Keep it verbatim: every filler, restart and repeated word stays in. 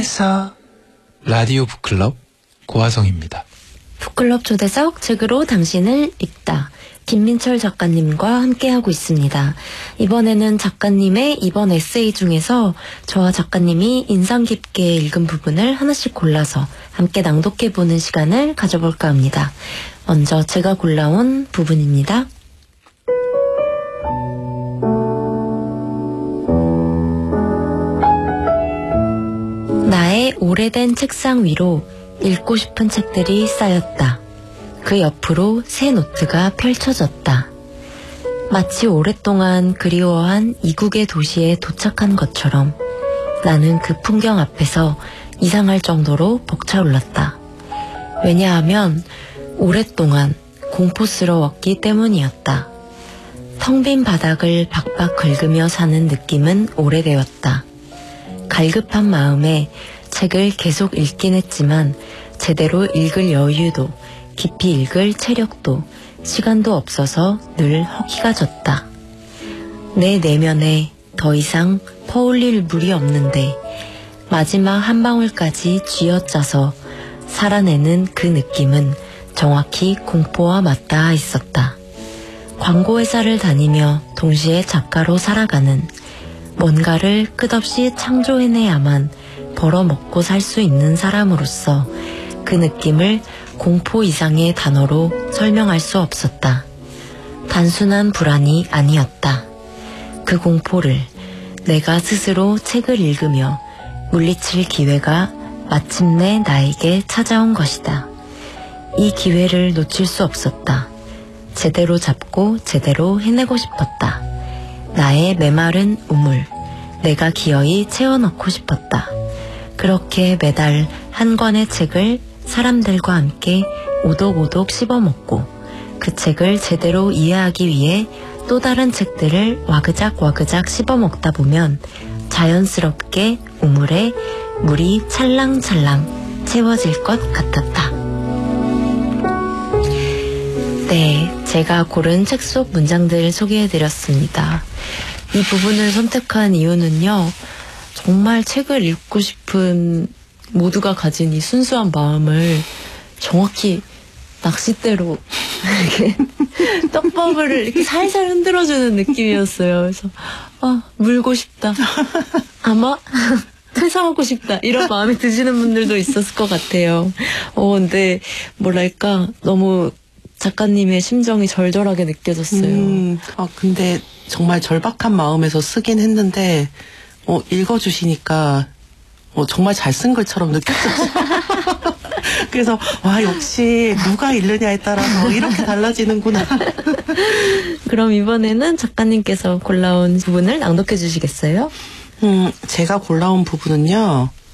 초대석 라디오 북클럽 고화성입니다. 북클럽 초대석 책으로 당신을 읽다. 김민철 작가님과 함께하고 있습니다. 이번에는 작가님의 이번 에세이 중에서 저와 작가님이 인상 깊게 읽은 부분을 하나씩 골라서 함께 낭독해보는 시간을 가져볼까 합니다. 먼저 제가 골라온 부분입니다. 나의 오래된 책상 위로 읽고 싶은 책들이 쌓였다. 그 옆으로 새 노트가 펼쳐졌다. 마치 오랫동안 그리워한 이국의 도시에 도착한 것처럼 나는 그 풍경 앞에서 이상할 정도로 벅차올랐다. 왜냐하면 오랫동안 공포스러웠기 때문이었다. 텅 빈 바닥을 박박 긁으며 사는 느낌은 오래되었다. 갈급한 마음에 책을 계속 읽긴 했지만 제대로 읽을 여유도 깊이 읽을 체력도 시간도 없어서 늘 허기가 졌다. 내 내면에 더 이상 퍼올릴 물이 없는데 마지막 한 방울까지 쥐어짜서 살아내는 그 느낌은 정확히 공포와 맞닿아 있었다. 광고회사를 다니며 동시에 작가로 살아가는, 뭔가를 끝없이 창조해내야만 벌어먹고 살 수 있는 사람으로서 그 느낌을 공포 이상의 단어로 설명할 수 없었다. 단순한 불안이 아니었다. 그 공포를 내가 스스로 책을 읽으며 물리칠 기회가 마침내 나에게 찾아온 것이다. 이 기회를 놓칠 수 없었다. 제대로 잡고 제대로 해내고 싶었다. 나의 메마른 우물, 내가 기어이 채워넣고 싶었다. 그렇게 매달 한 권의 책을 사람들과 함께 오독오독 씹어먹고 그 책을 제대로 이해하기 위해 또 다른 책들을 와그작 와그작 씹어먹다 보면 자연스럽게 우물에 물이 찰랑찰랑 채워질 것 같았다. 네, 제가 고른 책 속 문장들을 소개해드렸습니다. 이 부분을 선택한 이유는요, 정말 책을 읽고 싶은 모두가 가진 이 순수한 마음을 정확히 낚싯대로 이렇게 떡밥을 이렇게 살살 흔들어주는 느낌이었어요. 그래서 아, 물고 싶다. 아마 퇴사하고 싶다. 이런 마음이 드시는 분들도 있었을 것 같아요. 어, 근데 뭐랄까 너무 작가님의 심정이 절절하게 느껴졌어요. 음, 아, 근데 정말 절박한 마음에서 쓰긴 했는데 어, 읽어주시니까 어, 정말 잘 쓴 글처럼 느껴졌어요. 그래서 와, 역시 누가 읽느냐에 따라서 이렇게 달라지는구나. 그럼 이번에는 작가님께서 골라온 부분을 낭독해 주시겠어요? 음, 제가 골라온 부분은요,